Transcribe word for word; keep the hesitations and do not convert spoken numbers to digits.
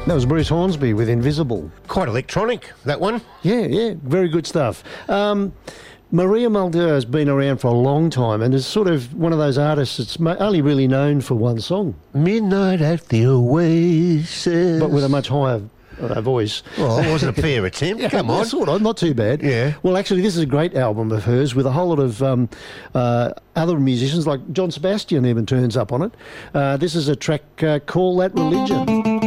That was Bruce Hornsby with Invisible. Quite electronic, that one. Yeah, yeah, very good stuff. Um, Maria Mulder has been around for a long time and is sort of one of those artists that's mo- only really known for one song. Midnight at the Oasis. But with a much higher uh, voice. Well, it wasn't a fair attempt. Yeah, Come on. Sort of, not too bad. Yeah. Well, actually, this is a great album of hers with a whole lot of um, uh, other musicians, like John Sebastian even turns up on it. Uh, this is a track uh, called That Religion.